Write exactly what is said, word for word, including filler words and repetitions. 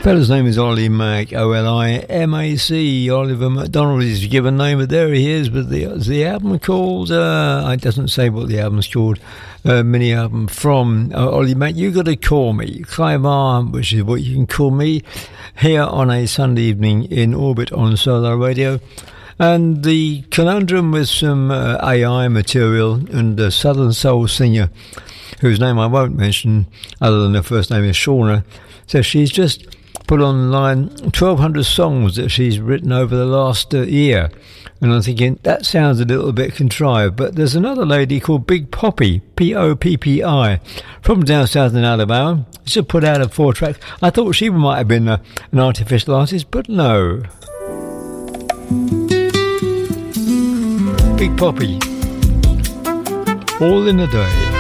Fella's name is Ollie Mac, O L I M A C. Oliver MacDonald is his given name, but there he is. But the the album called, uh, it doesn't say what the album's called, uh, mini album from uh, Ollie Mac. You Gotta Call Me, Clive R, which is what you can call me, here on a Sunday evening in orbit on Solar Radio. And the conundrum with some uh, A I material and a Southern Soul singer, whose name I won't mention, other than her first name is Shauna, so she's just put online twelve hundred songs that she's written over the last uh, year. And I'm thinking, that sounds a little bit contrived. But there's another lady called Big Poppy, P O P P I, from down south in Alabama. She put out a four-track. I thought she might have been a, an artificial artist, but no. Big Poppy, All in a Day.